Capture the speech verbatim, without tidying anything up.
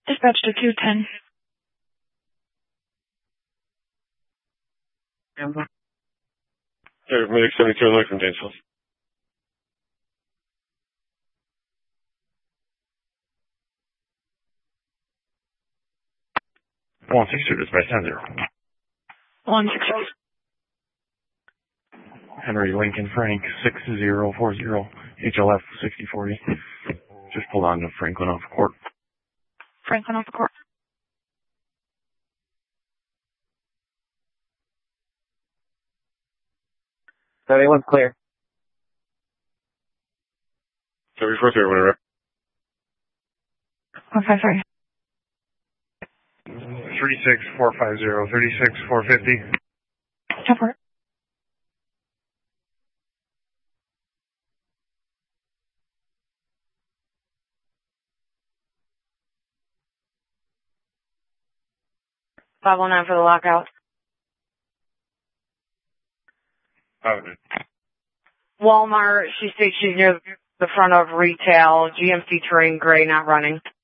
Dispatch to two ten. Medic seventy-two on the way from Danesville. one six two, dispatch ten zero. one six two. Henry Lincoln Frank six zero four zero, H L F sixty forty. Just pulled on to Franklin off court. Franklin off the court. seventy-one's clear. seventy-four clear, whenever. one five three. three six four five zero, thirty-six four fifty. Temper. five one nine for the lockout. Uh, Walmart, she states she's near the front of retail. G M C terrain gray, not running.